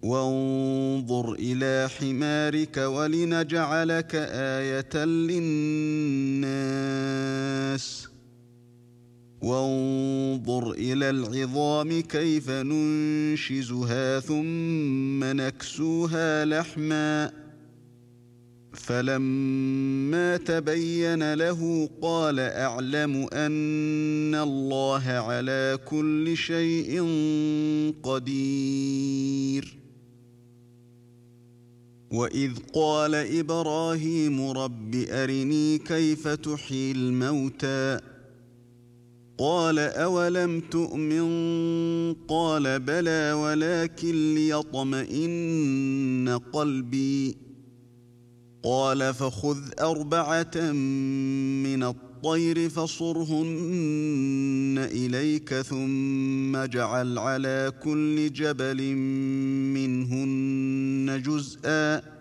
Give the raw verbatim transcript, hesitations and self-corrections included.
وانظر إلى حمارك ولنجعلك آية للناس وانظر إلى العظام كيف ننشزها ثم نكسوها لحما فلما تبين له قال أعلم أن الله على كل شيء قدير. وإذ قال إبراهيم رب أرني كيف تحيي الموتى قال أولم تؤمن قال بلى ولكن ليطمئن قلبي قال فخذ أربعة من الطير فصرهن إليك ثم اجعل على كل جبل منهن جزءا